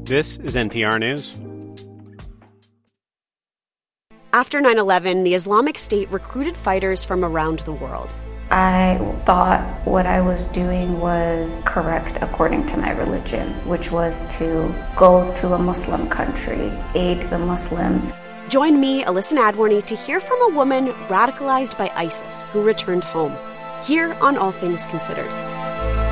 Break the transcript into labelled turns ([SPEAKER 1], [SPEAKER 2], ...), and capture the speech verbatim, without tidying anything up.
[SPEAKER 1] This is N P R News.
[SPEAKER 2] After nine eleven, the Islamic State recruited fighters from around the world.
[SPEAKER 3] I thought what I was doing was correct according to my religion, which was to go to a Muslim country, aid the Muslims.
[SPEAKER 2] Join me, Alyssa Nadworny, to hear from a woman radicalized by ISIS who returned home. Here on All Things Considered.